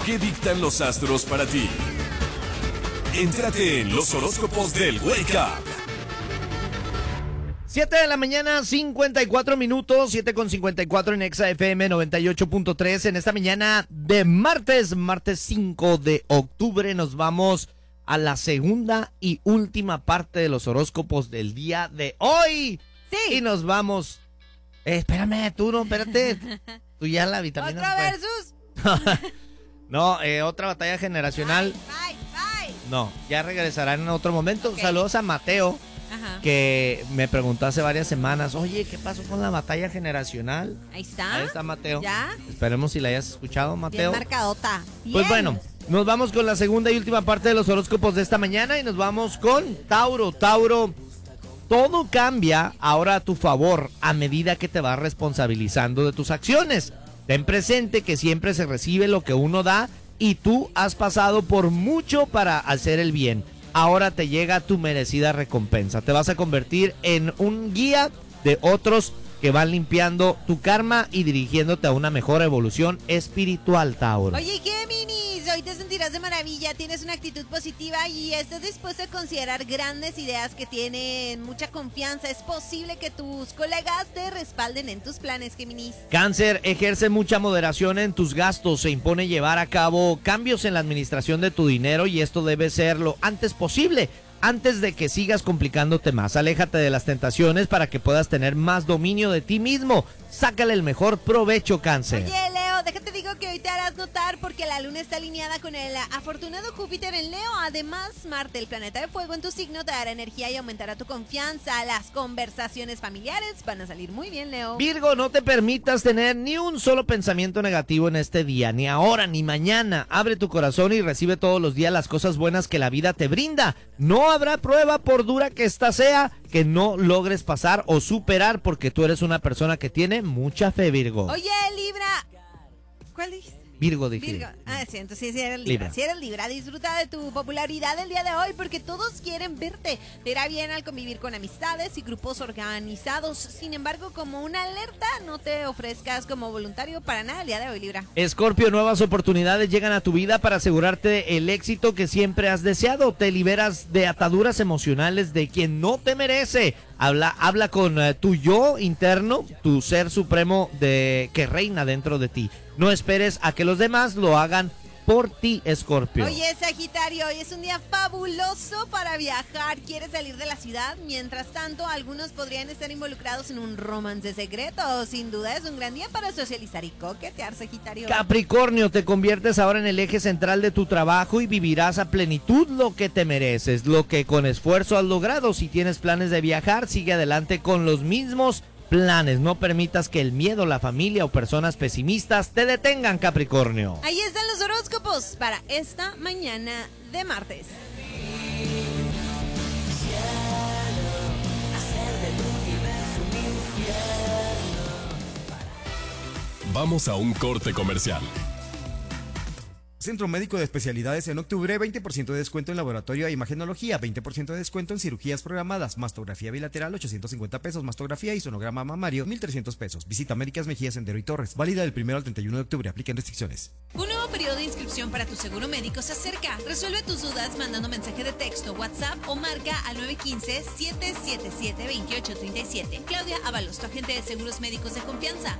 ¿Qué dictan los astros para ti? Entérate en los horóscopos del Wake Up. 7 de la mañana, 54 minutos, 7:54 en Exa FM 98.3. En esta mañana de martes 5 de octubre, nos vamos a la segunda y última parte de los horóscopos del día de hoy. Sí. Y nos vamos. Espérame, tú no, espérate. Tú ya la vitamina. ¿Otro versus? No, otra batalla generacional. Bye. No, ya regresarán en otro momento. Ok. Saludos a Mateo, Ajá. que me preguntó hace varias semanas, oye, ¿qué pasó con la batalla generacional? Ahí está. Ahí está Mateo. ¿Ya? Esperemos si la hayas escuchado, Bien Mateo. marcadota. Bien. Pues bueno, nos vamos con la segunda y última parte de los horóscopos de esta mañana y nos vamos con Tauro. Tauro, todo cambia ahora a tu favor a medida que te vas responsabilizando de tus acciones. Ten presente que siempre se recibe lo que uno da y tú has pasado por mucho para hacer el bien. Ahora te llega tu merecida recompensa. Te vas a convertir en un guía de otros que van limpiando tu karma y dirigiéndote a una mejor evolución espiritual, Tauro. Oye, Géminis, hoy te sentirás de maravilla, tienes una actitud positiva y estás dispuesto a considerar grandes ideas que tienen mucha confianza. Es posible que tus colegas te respalden en tus planes, Géminis. Cáncer, ejerce mucha moderación en tus gastos. Se impone llevar a cabo cambios en la administración de tu dinero y esto debe ser lo antes posible, antes de que sigas complicándote más. Aléjate de las tentaciones para que puedas tener más dominio de ti mismo. Sácale el mejor provecho, Cáncer. Oye, Leo, déjate digo que hoy te harás notar porque la luna está alineada con el afortunado Júpiter en Leo. Además, Marte, el planeta de fuego en tu signo, te dará energía y aumentará tu confianza. Las conversaciones familiares van a salir muy bien, Leo. Virgo, no te permitas tener ni un solo pensamiento negativo en este día, ni ahora ni mañana. Abre tu corazón y recibe todos los días las cosas buenas que la vida te brinda. No habrá prueba, por dura que ésta sea, que no logres pasar o superar, porque tú eres una persona que tiene mucha fe, Virgo. Oye, Libra. ¿Cuál dijiste? Virgo, dije. Virgo. Ah, sí, entonces sí eres Libra. Libra. Sí eres Libra. Disfruta de tu popularidad el día de hoy porque todos quieren verte. Te irá bien al convivir con amistades y grupos organizados. Sin embargo, como una alerta, no te ofrezcas como voluntario para nada el día de hoy, Libra. Escorpio, nuevas oportunidades llegan a tu vida para asegurarte el éxito que siempre has deseado. Te liberas de ataduras emocionales de quien no te merece. Habla con tu yo interno, tu ser supremo que reina dentro de ti. No esperes a que los demás lo hagan por ti, Escorpio. Oye, Sagitario, hoy es un día fabuloso para viajar. ¿Quieres salir de la ciudad? Mientras tanto, algunos podrían estar involucrados en un romance secreto. Sin duda es un gran día para socializar y coquetear, Sagitario. Capricornio, te conviertes ahora en el eje central de tu trabajo y vivirás a plenitud lo que te mereces, lo que con esfuerzo has logrado. Si tienes planes de viajar, sigue adelante con los mismos planes. No permitas que el miedo, la familia o personas pesimistas te detengan, Capricornio. Ahí están los horóscopos para esta mañana de martes. Vamos a un corte comercial. Centro Médico de Especialidades en octubre, 20% de descuento en laboratorio e imagenología, 20% de descuento en cirugías programadas, mastografía bilateral, 850 pesos, mastografía y sonograma mamario, 1,300 pesos. Visita Américas Mejía, Sendero y Torres, válida del 1 al 31 de octubre, apliquen restricciones. Un nuevo periodo de inscripción para tu seguro médico se acerca. Resuelve tus dudas mandando mensaje de texto, WhatsApp o marca al 915-777-2837. Claudia Ábalos, tu agente de seguros médicos de confianza.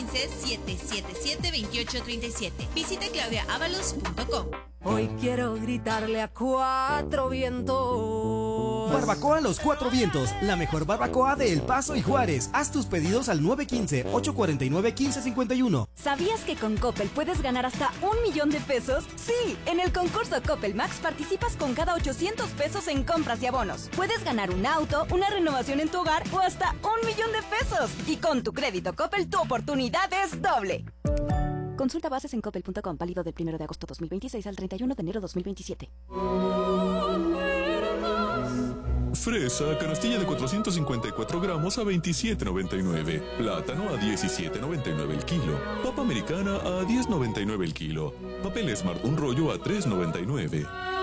915-777-2837. Visita claudiaábalos.com. Hoy quiero gritarle a cuatro vientos. Barbacoa Los Cuatro Vientos, la mejor barbacoa de El Paso y Juárez. Haz tus pedidos al 915-849-1551. ¿Sabías que con Coppel puedes ganar hasta 1,000,000 de pesos? Sí, en el concurso Coppel Max participas con cada 800 pesos en compras y abonos. Puedes ganar un auto, una renovación en tu hogar o hasta 1,000,000 de pesos. Y con tu crédito Coppel, tu oportunidad es doble. Consulta bases en coppel.com, válido del 1 de agosto 2026 al 31 de enero 2027. Fresa, canastilla de 454 gramos a $27.99. Plátano a $17.99 el kilo. Papa americana a $10.99 el kilo. Papel Smart un rollo a $3.99.